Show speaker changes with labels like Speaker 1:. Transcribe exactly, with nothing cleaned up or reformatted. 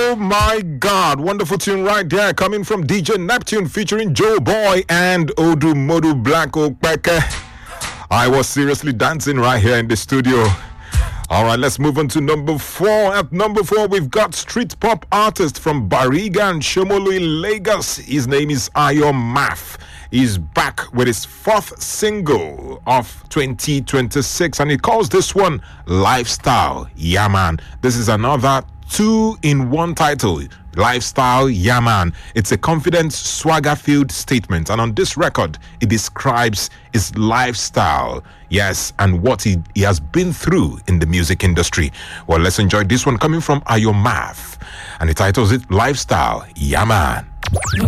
Speaker 1: Oh my God, wonderful tune right there coming from D J Neptune featuring Joe Boy and Odu Modu Blanco Peke. I was seriously dancing right here in the studio. All right, let's move on to number four. At number four, we've got street pop artist from Bariga and Shomolu, Lagos. His name is Ayo Math. He's back with his fourth single of twenty twenty-six, and he calls this one Lifestyle. Yeah, man. This is another two-in-one title. Lifestyle, yeah, man. It's a confident, swagger-filled statement, and on this record, it describes his lifestyle, yes, and what he, he has been through in the music industry. Well, let's enjoy this one coming from Ayo Math, and it titles it Lifestyle, yeah, man.